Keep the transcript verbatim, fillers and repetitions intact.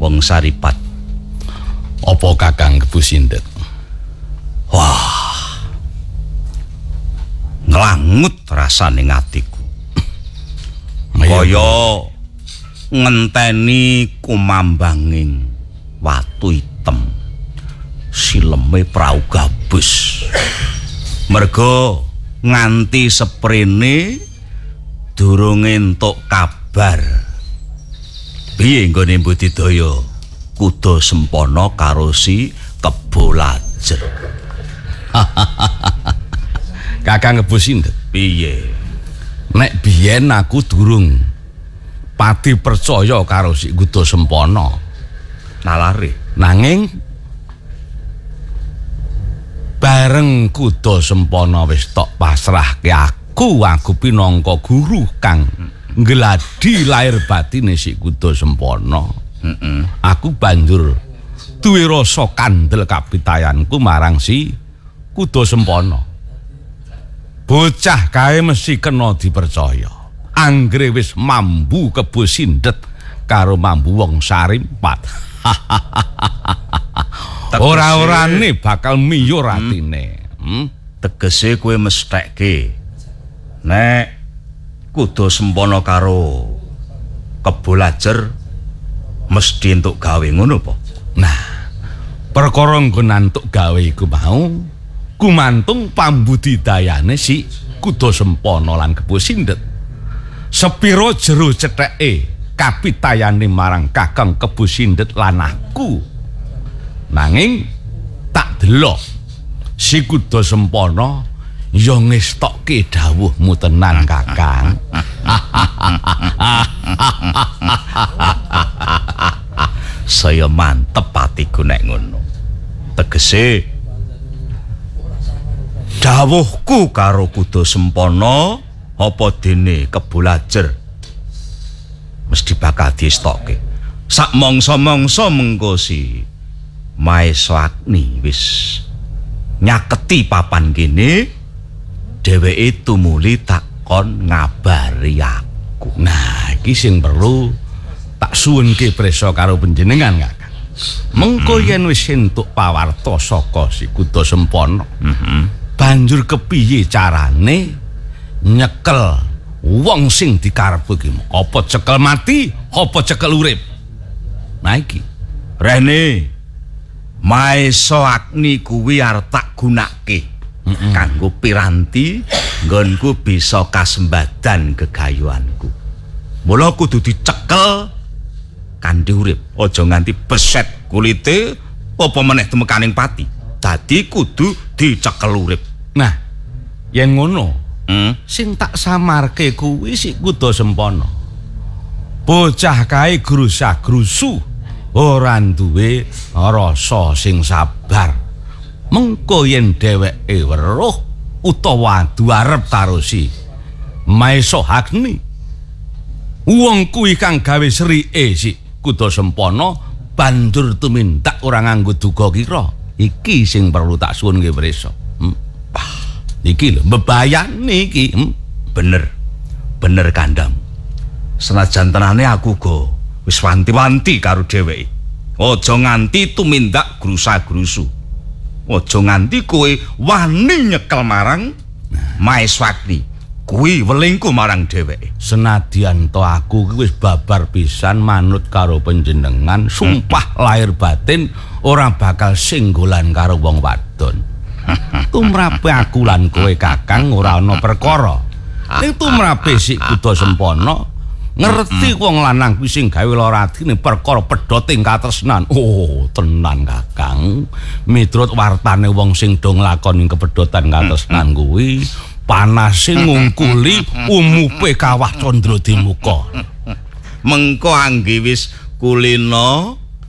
wong Saripat. Apa Kakang Kebusindet? Wah. Nglangut rasane atiku. Kaya ngenteni kumambanging watu item. Sileme prau gabus. Merga nganti seprene durung entuk kabar. Piye nggone Budidaya kuda sempana karo si Kebo Lajer. Kakang Kebusindet, Piye? nek biyen aku durung pati percaya karo si kuda sempana. Nalare. Nanging bareng kuda sempana wis tok pasrahke aku, aku pinangka guru kang ngladi lair batine si kuda sempana. Heeh. Aku banjur duwe rasa kandel kapitayanku marang si kuda sempana. Bocah kae mesti kena dipercaya. Anggere wis mambu Kebusindet karo mambu wong Saripat. Ora-orane bakal miyur atine. Hmm? Tegese kowe mesthekke nek kuda sempana karo Kebo Lajer mesti entuk gawe ngono apa? Nah, perkara nggon entuk gawe iku mau gumantung pambudidayane si kuda sempana lan Kebusindet. Sepiro jero cetheke kapitayane marang Kakang Kebusindet lan aku. Nanging tak delok si kuda sempana ya ngestokke dawuhmu tenan Kakang. Saya mantep atiku nek ngono. Tegese dawuhku karo kuda sempana apa dene Kebo Lajer mesti bakal diestokke. Sak mangsa-mangsa mengko si Maesa Agni wis nyaketi papan kene, dheweke tumuli takon ngabari aku. Nah, iki sing perlu tak suwunke prisa karo panjenengan, Kakang. Mengko yen wis entuk pawarta saka si kuda sempana, banjur kepiye carane nyekel wong sing dikarepke iki? Apa cekel mati, apa cekel urip? Nah iki, Rene Maesa Agni kuwi arep tak gunake kanggo piranti nggonku bisa kasembadan gegayuhanku. Mula kudu dicekel kanthi urip, aja nganti beset kulite apa meneh temekaning pati. Dadi kudu dicekel urip. nah yen ngono, Hmm? sing tak samarke kuwi si kuda sempana. Bocah kae grusak-grusu, ora duwe rasa sing sabar. Mengko yen dheweke weruh utawa adu arep karo si Maesa Agni, wong kuwi kang gawe serike si kuda sempana banjur tumindak ora nganggo duga kira. Iki sing perlu tak suwunke prisa. Hmm? Iki lho mbebayani iki. Hmm? Bener. Bener kandham. Senajan tenane aku go wis wanti-wanti karo dheweke. Aja nganti tumindak grusa-grusu. Aja nganti kowe wani nyekel marang Maesa Agni. Kuwi welingku marang dheweke. Senadyan to aku wis babar pisan manut karo panjenengan, sumpah lahir batin ora bakal singgolan karo wong wadon. Tumrape aku lan kowe Kakang ora ana perkara. Ning tumrape sik kuda sempana ngerti wong lanang kuwi sing gawe lara atine perkara pedhoting katresnan. Oh, tenan Kakang. Miturut wartane wong sing do nglakoni kepedhotan katresnan kuwi panase ngungkuli umupe kawah Candra Dimuka. Mengko angge wis kulina